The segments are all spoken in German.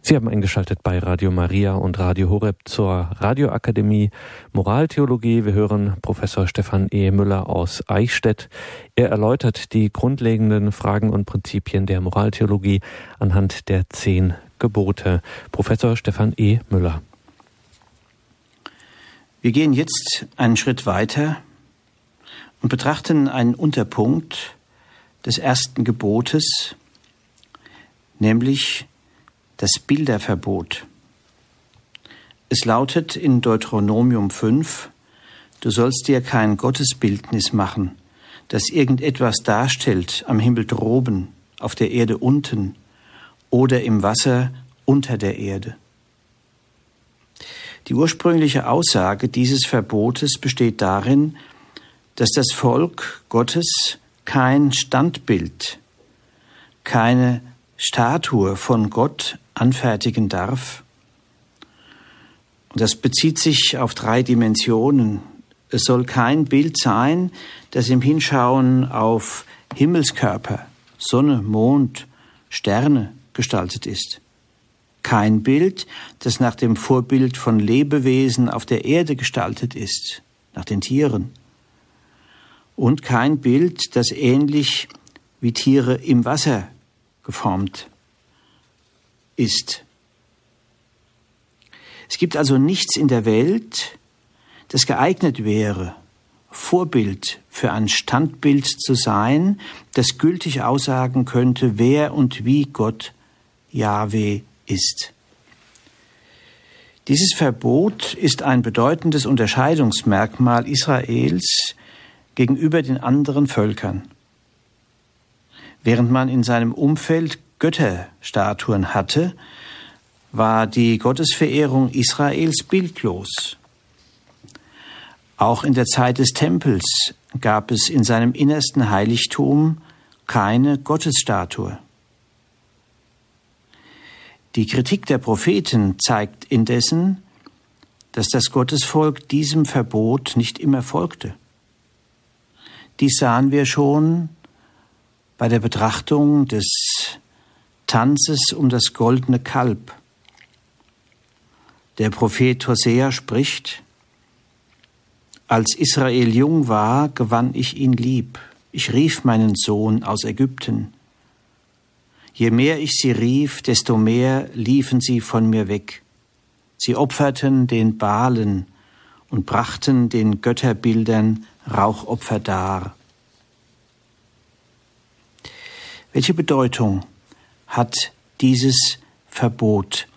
Sie haben eingeschaltet bei Radio Maria und Radio Horeb zur Radioakademie Moraltheologie. Wir hören Professor Stefan E. Müller aus Eichstätt. Er erläutert die grundlegenden Fragen und Prinzipien der Moraltheologie anhand der 10 Gebote. Professor Stefan E. Müller. Wir gehen jetzt einen Schritt weiter und betrachten einen Unterpunkt des ersten Gebotes, nämlich das Bilderverbot. Es lautet in Deuteronomium 5, du sollst dir kein Gottesbildnis machen, das irgendetwas darstellt am Himmel droben, auf der Erde unten oder im Wasser unter der Erde. Die ursprüngliche Aussage dieses Verbotes besteht darin, dass das Volk Gottes kein Standbild, keine Statue von Gott anfertigen darf. Und das bezieht sich auf 3 Dimensionen. Es soll kein Bild sein, das im Hinschauen auf Himmelskörper, Sonne, Mond, Sterne gestaltet ist. Kein Bild, das nach dem Vorbild von Lebewesen auf der Erde gestaltet ist, nach den Tieren. Und kein Bild, das ähnlich wie Tiere im Wasser geformt ist. Es gibt also nichts in der Welt, das geeignet wäre, Vorbild für ein Standbild zu sein, das gültig aussagen könnte, wer und wie Gott Jahwe ist. Dieses Verbot ist ein bedeutendes Unterscheidungsmerkmal Israels gegenüber den anderen Völkern. Während man in seinem Umfeld Götterstatuen hatte, war die Gottesverehrung Israels bildlos. Auch in der Zeit des Tempels gab es in seinem innersten Heiligtum keine Gottesstatue. Die Kritik der Propheten zeigt indessen, dass das Gottesvolk diesem Verbot nicht immer folgte. Dies sahen wir schon bei der Betrachtung des Tanzes um das goldene Kalb. Der Prophet Hosea spricht: Als Israel jung war, gewann ich ihn lieb. Ich rief meinen Sohn aus Ägypten. Je mehr ich sie rief, desto mehr liefen sie von mir weg. Sie opferten den Baalen und brachten den Götterbildern Rauchopfer dar. Welche Bedeutung hat dieses Verbot?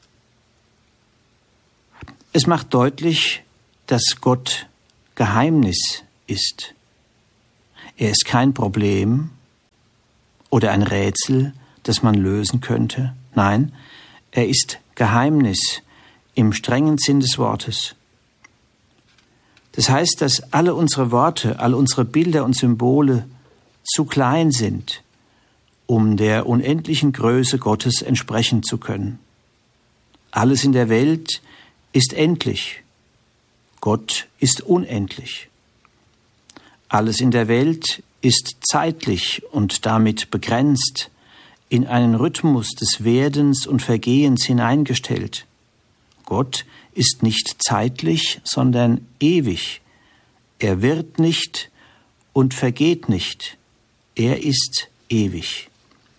Es macht deutlich, dass Gott Geheimnis ist. Er ist kein Problem oder ein Rätsel, das man lösen könnte. Nein, er ist Geheimnis im strengen Sinn des Wortes. Das heißt, dass alle unsere Worte, alle unsere Bilder und Symbole zu klein sind, um der unendlichen Größe Gottes entsprechen zu können. Alles in der Welt ist endlich. Gott ist unendlich. Alles in der Welt ist zeitlich und damit begrenzt, in einen Rhythmus des Werdens und Vergehens hineingestellt. Gott ist nicht zeitlich, sondern ewig. Er wird nicht und vergeht nicht. Er ist ewig.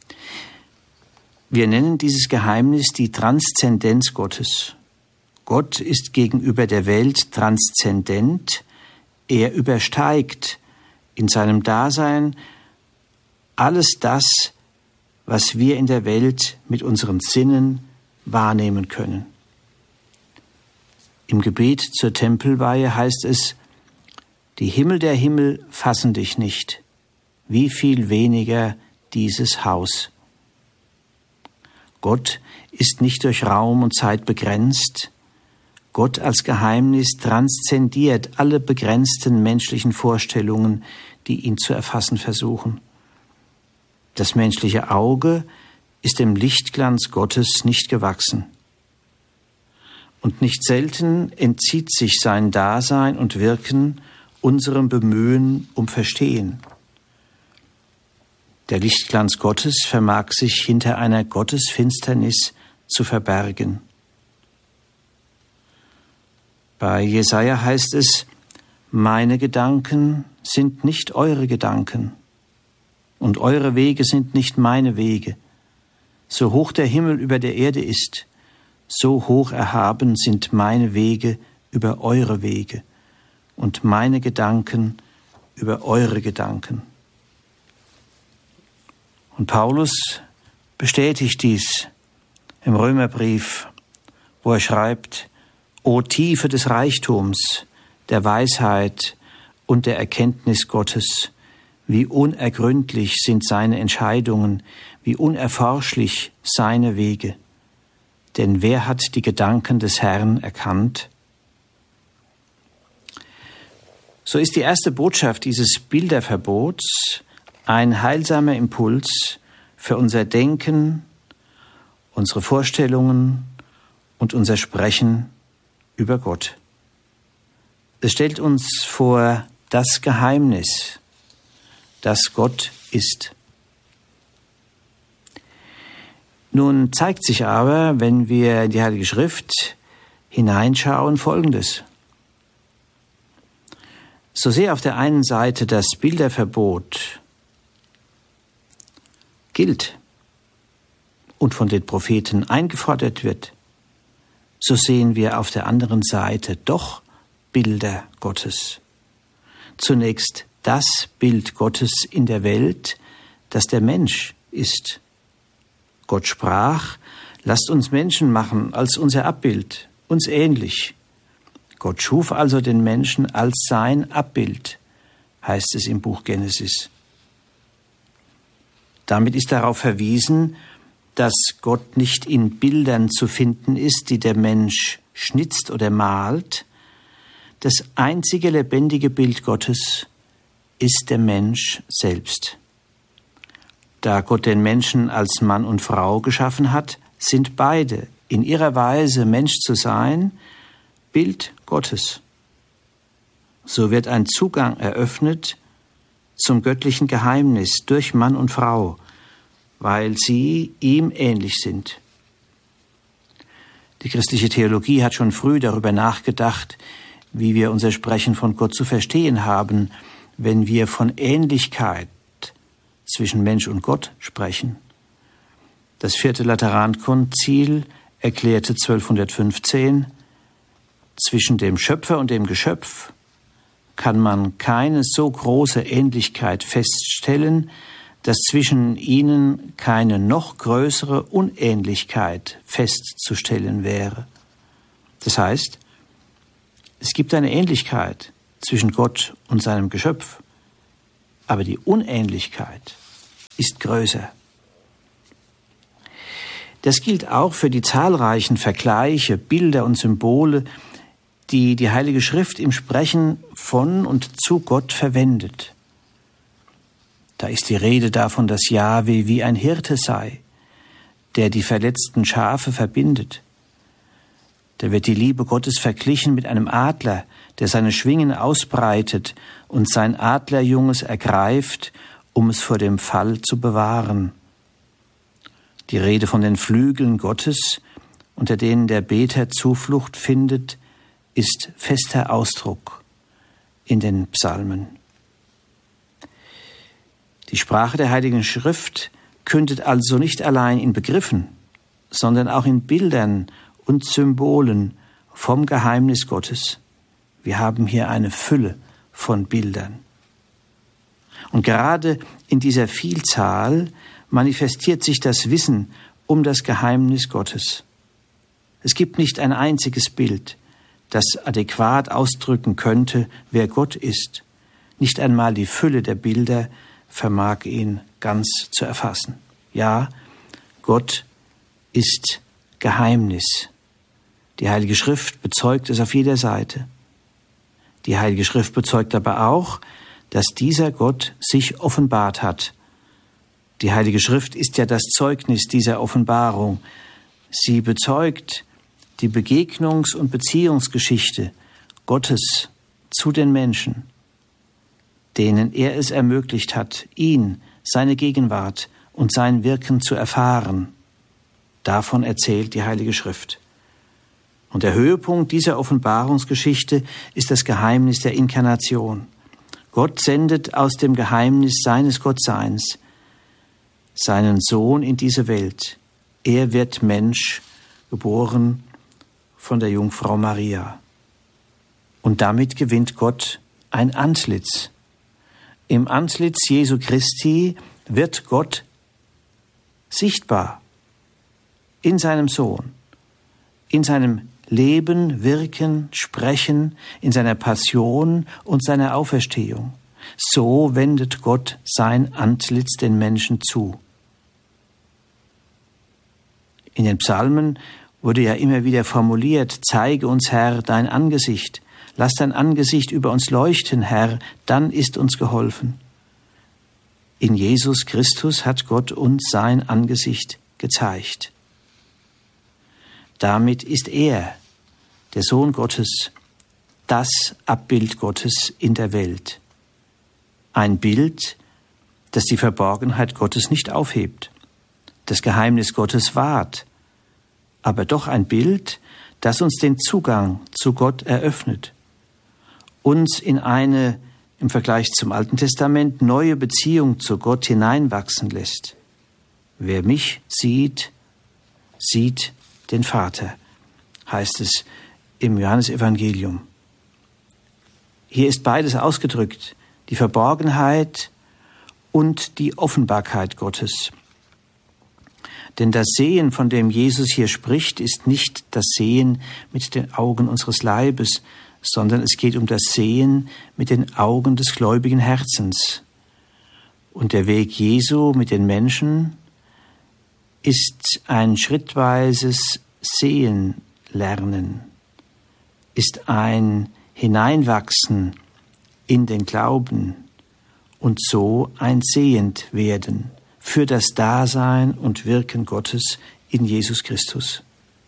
Wir nennen dieses Geheimnis die Transzendenz Gottes. Gott ist gegenüber der Welt transzendent. Er übersteigt in seinem Dasein alles das, was wir in der Welt mit unseren Sinnen wahrnehmen können. Im Gebet zur Tempelweihe heißt es: Die Himmel der Himmel fassen dich nicht, wie viel weniger dieses Haus. Gott ist nicht durch Raum und Zeit begrenzt. Gott als Geheimnis transzendiert alle begrenzten menschlichen Vorstellungen, die ihn zu erfassen versuchen. Das menschliche Auge ist dem Lichtglanz Gottes nicht gewachsen. Und nicht selten entzieht sich sein Dasein und Wirken unserem Bemühen um Verstehen. Der Lichtglanz Gottes vermag sich hinter einer Gottesfinsternis zu verbergen. Bei Jesaja heißt es: Meine Gedanken sind nicht eure Gedanken und eure Wege sind nicht meine Wege. So hoch der Himmel über der Erde ist, so hoch erhaben sind meine Wege über eure Wege und meine Gedanken über eure Gedanken. Und Paulus bestätigt dies im Römerbrief, wo er schreibt: O Tiefe des Reichtums, der Weisheit und der Erkenntnis Gottes, wie unergründlich sind seine Entscheidungen, wie unerforschlich seine Wege. Denn wer hat die Gedanken des Herrn erkannt? So ist die erste Botschaft dieses Bilderverbots ein heilsamer Impuls für unser Denken, unsere Vorstellungen und unser Sprechen über Gott. Es stellt uns vor das Geheimnis, das Gott ist. Nun zeigt sich aber, wenn wir in die Heilige Schrift hineinschauen, Folgendes. So sehr auf der einen Seite das Bilderverbot gilt und von den Propheten eingefordert wird, so sehen wir auf der anderen Seite doch Bilder Gottes. Zunächst das Bild Gottes in der Welt, das der Mensch ist. Gott sprach: Lasst uns Menschen machen als unser Abbild, uns ähnlich. Gott schuf also den Menschen als sein Abbild, heißt es im Buch Genesis. Damit ist darauf verwiesen, dass Gott nicht in Bildern zu finden ist, die der Mensch schnitzt oder malt. Das einzige lebendige Bild Gottes ist der Mensch selbst. Da Gott den Menschen als Mann und Frau geschaffen hat, sind beide in ihrer Weise, Mensch zu sein, Bild Gottes. So wird ein Zugang eröffnet zum göttlichen Geheimnis durch Mann und Frau, weil sie ihm ähnlich sind. Die christliche Theologie hat schon früh darüber nachgedacht, wie wir unser Sprechen von Gott zu verstehen haben, wenn wir von Ähnlichkeit zwischen Mensch und Gott sprechen. Das 4. Laterankonzil erklärte 1215: Zwischen dem Schöpfer und dem Geschöpf kann man keine so große Ähnlichkeit feststellen, dass zwischen ihnen keine noch größere Unähnlichkeit festzustellen wäre. Das heißt, es gibt eine Ähnlichkeit zwischen Gott und seinem Geschöpf, aber die Unähnlichkeit ist größer. Das gilt auch für die zahlreichen Vergleiche, Bilder und Symbole, die die Heilige Schrift im Sprechen von und zu Gott verwendet. Da ist die Rede davon, dass Jahwe wie ein Hirte sei, der die verletzten Schafe verbindet. Da wird die Liebe Gottes verglichen mit einem Adler, der seine Schwingen ausbreitet und sein Adlerjunges ergreift, um es vor dem Fall zu bewahren. Die Rede von den Flügeln Gottes, unter denen der Beter Zuflucht findet, ist fester Ausdruck in den Psalmen. Die Sprache der Heiligen Schrift kündet also nicht allein in Begriffen, sondern auch in Bildern und Symbolen vom Geheimnis Gottes. Wir haben hier eine Fülle von Bildern. Und gerade in dieser Vielzahl manifestiert sich das Wissen um das Geheimnis Gottes. Es gibt nicht ein einziges Bild, das adäquat ausdrücken könnte, wer Gott ist. Nicht einmal die Fülle der Bilder vermag ihn ganz zu erfassen. Ja, Gott ist Geheimnis. Die Heilige Schrift bezeugt es auf jeder Seite. Die Heilige Schrift bezeugt aber auch, dass dieser Gott sich offenbart hat. Die Heilige Schrift ist ja das Zeugnis dieser Offenbarung. Sie bezeugt die Begegnungs- und Beziehungsgeschichte Gottes zu den Menschen, denen er es ermöglicht hat, ihn, seine Gegenwart und sein Wirken zu erfahren. Davon erzählt die Heilige Schrift. Und der Höhepunkt dieser Offenbarungsgeschichte ist das Geheimnis der Inkarnation. Gott sendet aus dem Geheimnis seines Gottseins seinen Sohn in diese Welt. Er wird Mensch, geboren von der Jungfrau Maria. Und damit gewinnt Gott ein Antlitz. Im Antlitz Jesu Christi wird Gott sichtbar in seinem Sohn, in seinem Leben, Wirken, Sprechen, in seiner Passion und seiner Auferstehung. So wendet Gott sein Antlitz den Menschen zu. In den Psalmen wurde ja immer wieder formuliert: Zeige uns, Herr, dein Angesicht. Lass dein Angesicht über uns leuchten, Herr, dann ist uns geholfen. In Jesus Christus hat Gott uns sein Angesicht gezeigt. Damit ist er, der Sohn Gottes, das Abbild Gottes in der Welt. Ein Bild, das die Verborgenheit Gottes nicht aufhebt, das Geheimnis Gottes wahrt, aber doch ein Bild, das uns den Zugang zu Gott eröffnet, uns in eine, im Vergleich zum Alten Testament, neue Beziehung zu Gott hineinwachsen lässt. Wer mich sieht, sieht den Vater, heißt es im Johannesevangelium. Hier ist beides ausgedrückt, die Verborgenheit und die Offenbarkeit Gottes. Denn das Sehen, von dem Jesus hier spricht, ist nicht das Sehen mit den Augen unseres Leibes, sondern es geht um das Sehen mit den Augen des gläubigen Herzens. Und der Weg Jesu mit den Menschen ist ein schrittweises Sehen lernen, ist ein Hineinwachsen in den Glauben und so ein Sehend werden für das Dasein und Wirken Gottes in Jesus Christus.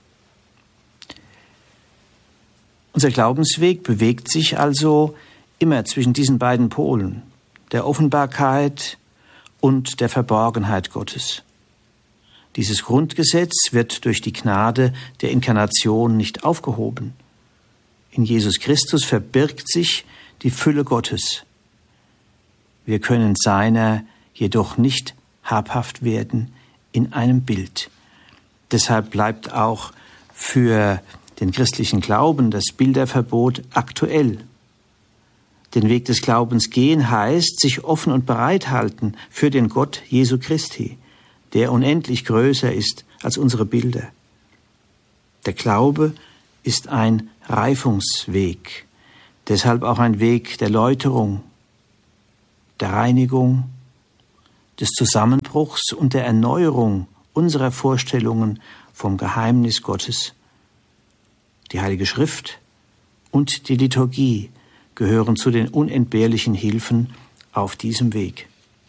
Unser Glaubensweg bewegt sich also immer zwischen diesen beiden Polen, der Offenbarkeit und der Verborgenheit Gottes. Dieses Grundgesetz wird durch die Gnade der Inkarnation nicht aufgehoben. In Jesus Christus verbirgt sich die Fülle Gottes. Wir können seiner jedoch nicht habhaft werden in einem Bild. Deshalb bleibt auch für den christlichen Glauben das Bilderverbot aktuell. Den Weg des Glaubens gehen heißt, sich offen und bereit halten für den Gott Jesu Christi, der unendlich größer ist als unsere Bilder. Der Glaube ist ein Reifungsweg, deshalb auch ein Weg der Läuterung, der Reinigung, des Zusammenbruchs und der Erneuerung unserer Vorstellungen vom Geheimnis Gottes. Die Heilige Schrift und die Liturgie gehören zu den unentbehrlichen Hilfen auf diesem Weg.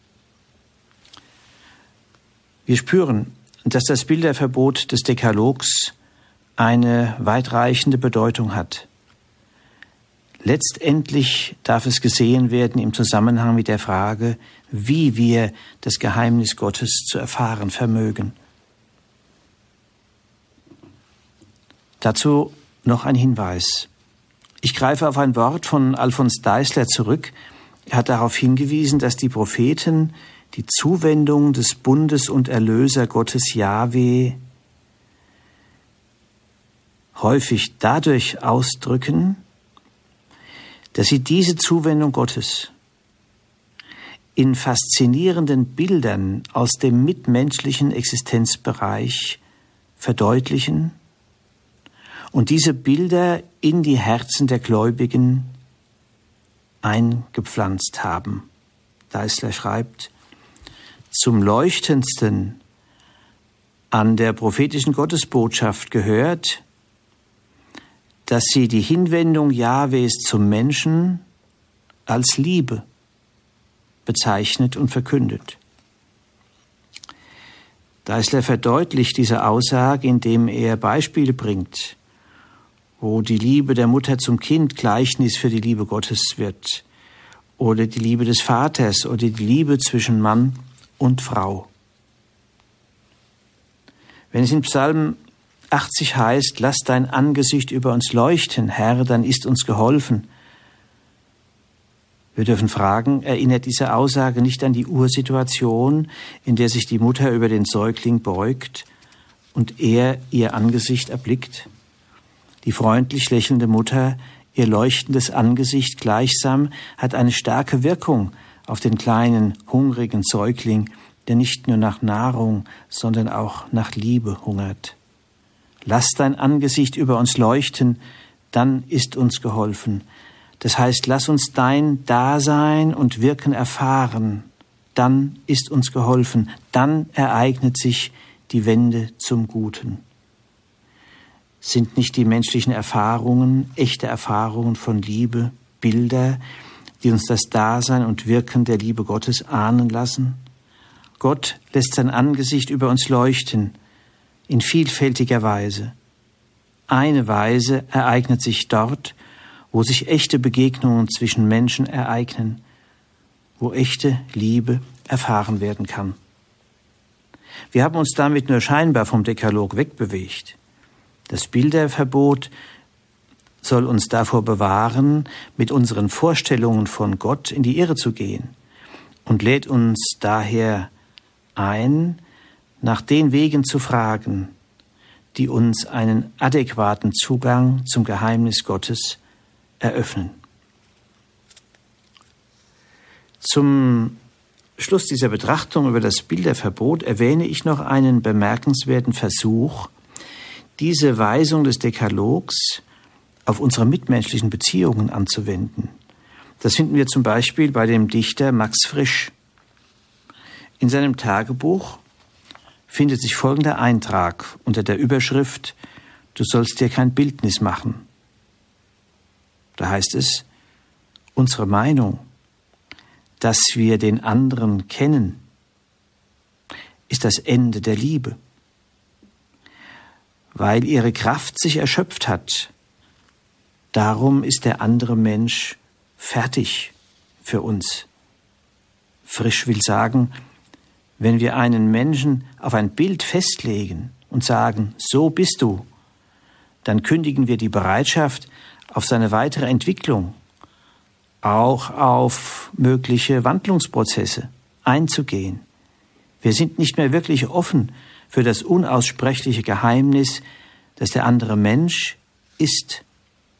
Wir spüren, dass das Bilderverbot des Dekalogs eine weitreichende Bedeutung hat. Letztendlich darf es gesehen werden im Zusammenhang mit der Frage, wie wir das Geheimnis Gottes zu erfahren vermögen. Dazu noch ein Hinweis. Ich greife auf ein Wort von Alfons Deisler zurück. Er hat darauf hingewiesen, dass die Propheten die Zuwendung des Bundes und Erlöser Gottes Jahwe häufig dadurch ausdrücken, dass sie diese Zuwendung Gottes in faszinierenden Bildern aus dem mitmenschlichen Existenzbereich verdeutlichen und diese Bilder in die Herzen der Gläubigen eingepflanzt haben. Deisler schreibt: Zum leuchtendsten an der prophetischen Gottesbotschaft gehört, dass sie die Hinwendung Jahwes zum Menschen als Liebe bezeichnet und verkündet. Deisler verdeutlicht diese Aussage, indem er Beispiele bringt, wo die Liebe der Mutter zum Kind Gleichnis für die Liebe Gottes wird, oder die Liebe des Vaters oder die Liebe zwischen Mann und Frau. Wenn es in Psalm 80 heißt, lass dein Angesicht über uns leuchten, Herr, dann ist uns geholfen. Wir dürfen fragen, erinnert diese Aussage nicht an die Ursituation, in der sich die Mutter über den Säugling beugt und er ihr Angesicht erblickt? Die freundlich lächelnde Mutter, ihr leuchtendes Angesicht gleichsam, hat eine starke Wirkung auf den kleinen, hungrigen Säugling, der nicht nur nach Nahrung, sondern auch nach Liebe hungert. Lass dein Angesicht über uns leuchten, dann ist uns geholfen. Das heißt, lass uns dein Dasein und Wirken erfahren, dann ist uns geholfen, dann ereignet sich die Wende zum Guten. Sind nicht die menschlichen Erfahrungen, echte Erfahrungen von Liebe, Bilder, die uns das Dasein und Wirken der Liebe Gottes ahnen lassen? Gott lässt sein Angesicht über uns leuchten, in vielfältiger Weise. Eine Weise ereignet sich dort, wo sich echte Begegnungen zwischen Menschen ereignen, wo echte Liebe erfahren werden kann. Wir haben uns damit nur scheinbar vom Dekalog wegbewegt. Das Bilderverbot soll uns davor bewahren, mit unseren Vorstellungen von Gott in die Irre zu gehen und lädt uns daher ein, nach den Wegen zu fragen, die uns einen adäquaten Zugang zum Geheimnis Gottes eröffnen. Zum Schluss dieser Betrachtung über das Bilderverbot erwähne ich noch einen bemerkenswerten Versuch, diese Weisung des Dekalogs auf unsere mitmenschlichen Beziehungen anzuwenden. Das finden wir zum Beispiel bei dem Dichter Max Frisch. In seinem Tagebuch findet sich folgender Eintrag unter der Überschrift »Du sollst dir kein Bildnis machen«. Da heißt es, unsere Meinung, dass wir den anderen kennen, ist das Ende der Liebe. Weil ihre Kraft sich erschöpft hat, darum ist der andere Mensch fertig für uns. Frisch will sagen, wenn wir einen Menschen auf ein Bild festlegen und sagen, so bist du, dann kündigen wir die Bereitschaft auf seine weitere Entwicklung, auch auf mögliche Wandlungsprozesse einzugehen. Wir sind nicht mehr wirklich offen für das unaussprechliche Geheimnis, dass der andere Mensch ist.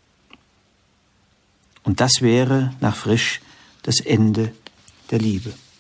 Und das wäre nach Frisch das Ende der Liebe.